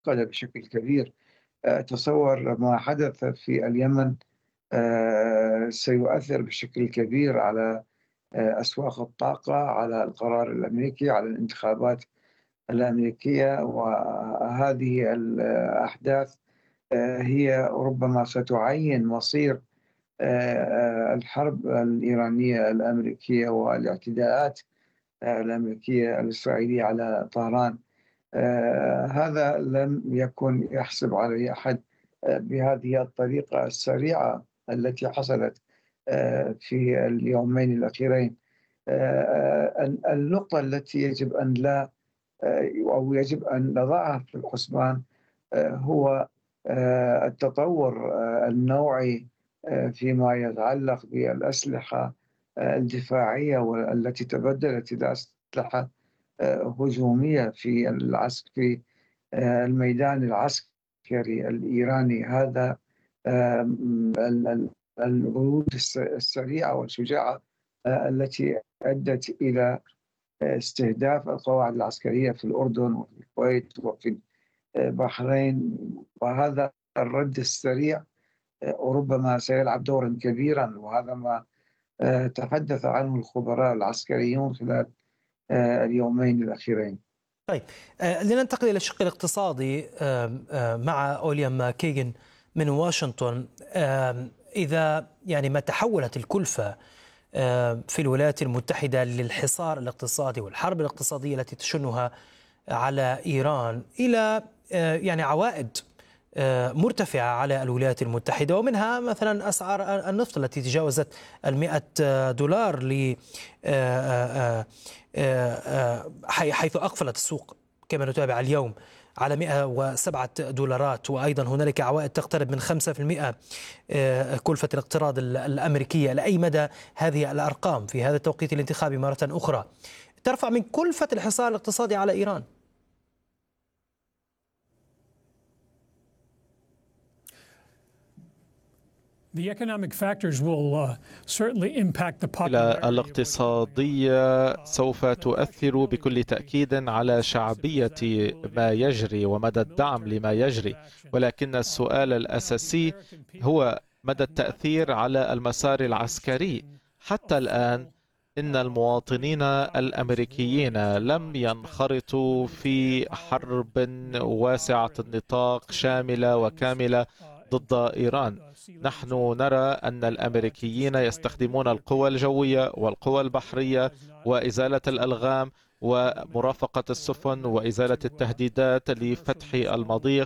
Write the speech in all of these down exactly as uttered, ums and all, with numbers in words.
بشكل كبير. آآ تصوّر ما حدث في اليمن آآ سيؤثّر بشكل كبير على آآ أسواق الطاقة، على القرار الأمريكي، على الانتخابات الأمريكية، وهذه الأحداث آآ هي ربما ستعيّن مصير آآ الحرب الإيرانية الأمريكية والاعتداءات آآ الأمريكية الإسرائيلية على طهران. آآ هذا لم يكن يحسب عليه أحد آآ بهذه الطريقة السريعة التي حصلت آآ في اليومين الأخيرين. آآ ال النقطة التي يجب أن لا آآ أو يجب أن نضعها في الحسبان آآ هو آآ التطور آآ النوعي آآ فيما يتعلق بالأسلحة آآ الدفاعية والتي تبدلت إلى أسلحة آآ هجومية في العسك في آآ الميدان العسكري الإيراني. هذا آمم ال ال الردود الس السريعة والشجاعة آآ التي أدت إلى استهداف القواعد العسكرية في الأردن وفي الكويت وفي البحرين، وهذا الرد السريع آآ ربما سيلعب دورًا كبيرًا، وهذا ما آآ تحدث عنه الخبراء العسكريون خلال آآ اليومين الأخيرين. طيب، آه، لننتقل إلى الشق الاقتصادي آم، آه، مع أوليام كيغن من واشنطن. آم، إذا يعني ما تحولت الكلفة آم، في الولايات المتحدة للحصار الاقتصادي والحرب الاقتصادية التي تشنها على إيران إلى آه، يعني عوائد آه، مرتفعة على الولايات المتحدة، ومنها مثلا أسعار النفط التي تجاوزت المئة دولار ل آه، آه، آه، حي- حيث أقفلت السوق كما نتابع اليوم على مئة وسبعة دولارات، وأيضا هنالك عوائد تقترب من خمسة بالمئة آه، كلفة الاقتراض ال- الأمريكية. لأي مدى هذه الأرقام في هذا التوقيت الانتخابي مرة أخرى ترفع من كلفة الحصار الاقتصادي على إيران؟ الاقتصادية سوف تؤثر بكل تأكيد على شعبية ما يجري ومدى الدعم لما يجري، ولكن السؤال الأساسي هو مدى التأثير على المسار العسكري. حتى الآن إن المواطنين الأمريكيين لم ينخرطوا في حرب واسعة النطاق شاملة وكاملة ضد إيران. نحن نرى أن الأمريكيين يستخدمون القوى الجوية والقوى البحرية وإزالة الألغام ومرافقة السفن وإزالة التهديدات لفتح المضيق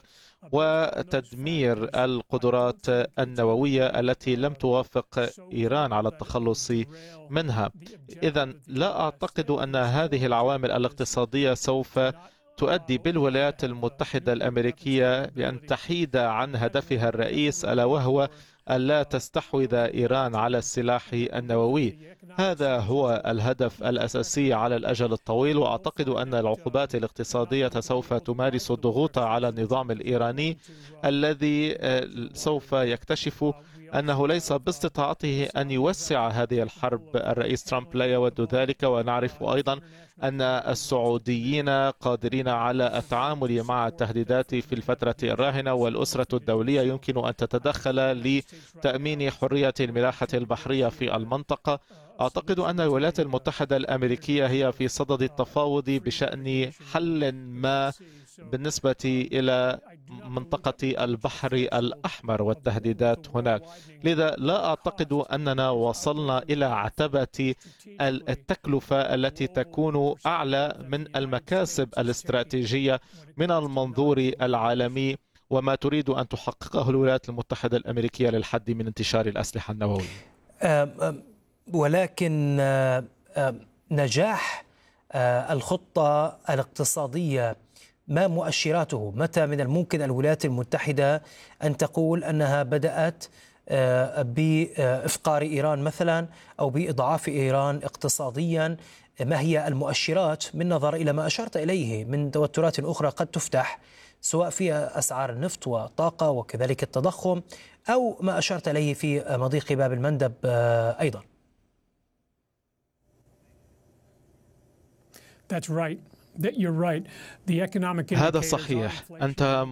وتدمير القدرات النووية التي لم توافق إيران على التخلص منها. إذن لا أعتقد أن هذه العوامل الاقتصادية سوف تؤدي بالولايات المتحدة الأمريكية بأن تحيد عن هدفها الرئيس، ألا وهو ألا تستحوذ إيران على السلاح النووي. هذا هو الهدف الأساسي على الأجل الطويل، وأعتقد أن العقوبات الاقتصادية سوف تمارس الضغوط على النظام الإيراني الذي سوف يكتشف أنه ليس باستطاعته أن يوسع هذه الحرب. الرئيس ترامب لا يود ذلك، ونعرف أيضا أن السعوديين قادرين على التعامل مع التهديدات في الفترة الراهنة، والأسرة الدولية يمكن أن تتدخل لتأمين حرية الملاحة البحرية في المنطقة. أعتقد أن الولايات المتحدة الأمريكية هي في صدد التفاوض بشأن حل ما بالنسبة إلى منطقة البحر الأحمر والتهديدات هناك. لذا لا أعتقد أننا وصلنا إلى عتبة التكلفة التي تكون أعلى من المكاسب الاستراتيجية من المنظور العالمي وما تريد أن تحققه الولايات المتحدة الأمريكية للحد من انتشار الأسلحة النووية. ولكن نجاح الخطة الاقتصادية ما مؤشراته؟ متى من الممكن الولايات المتحدة أن تقول أنها بدأت بإفقار إيران مثلا أو بإضعاف إيران اقتصاديا؟ ما هي المؤشرات من نظر إلى ما أشرت إليه من توترات أخرى قد تفتح، سواء في أسعار النفط والطاقة وكذلك التضخم، أو ما أشرت إليه في مضيق باب المندب أيضا؟ هذا صحيح، أنت